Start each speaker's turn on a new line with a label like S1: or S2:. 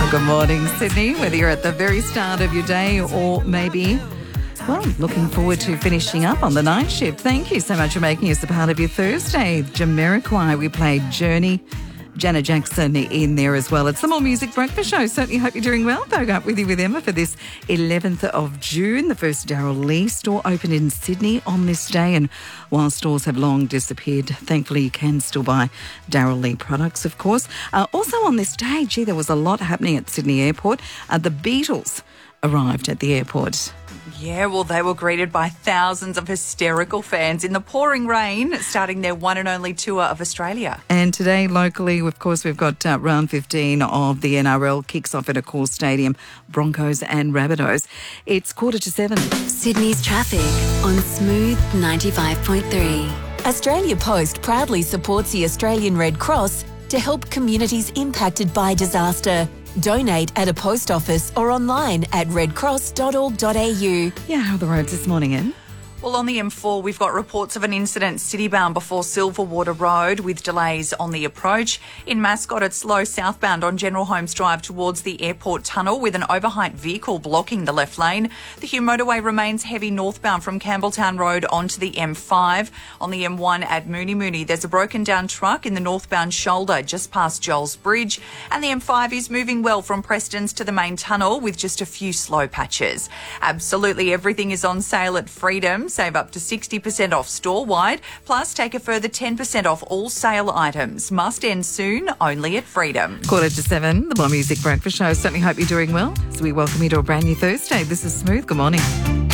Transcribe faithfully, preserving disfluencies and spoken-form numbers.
S1: Well, good morning, Sydney. Whether you're at the very start of your day or maybe, well, looking forward to finishing up on the night shift. Thank you so much for making us a part of your Thursday. Jamiroquai, we played Journey. Janet Jackson in there as well. It's the More Music Breakfast Show. Certainly hope you're doing well. Vogue Up with you with Emma for this eleventh of June. The first Daryl Lee store opened in Sydney on this day, and while stores have long disappeared, thankfully you can still buy Daryl Lee products, of course. Uh, also on this day, gee, there was a lot happening at Sydney Airport. Uh, the Beatles arrived at the airport.
S2: Yeah, well, they were greeted by thousands of hysterical fans in the pouring rain, starting their one and only tour of Australia.
S1: And today, locally, of course, we've got uh, round fifteen of the N R L kicks off at Accor Stadium, Broncos and Rabbitohs. It's quarter to seven.
S3: Sydney's traffic on Smooth ninety-five point three.
S4: Australia Post proudly supports the Australian Red Cross to help communities impacted by disaster. Donate at a post office or online at red cross dot org dot a u.
S1: Yeah, how are the roads this morning, Em?
S2: Well, on the M four, we've got reports of an incident citybound before Silverwater Road with delays on the approach. In Mascot, it's slow southbound on General Holmes Drive towards the airport tunnel with an overheight vehicle blocking the left lane. The Hume motorway remains heavy northbound from Campbelltown Road onto the M five. On the M one at Mooney Mooney, there's a broken down truck in the northbound shoulder just past Joel's Bridge. And the M five is moving well from Preston's to the main tunnel with just a few slow patches. Absolutely everything is on sale at Freedom. Save up to sixty percent off store-wide, plus take a further ten percent off all sale items. Must end soon, only at Freedom.
S1: Quarter to seven, the More Music Breakfast Show. Certainly hope you're doing well. So we welcome you to a brand new Thursday. This is Smooth. Good morning.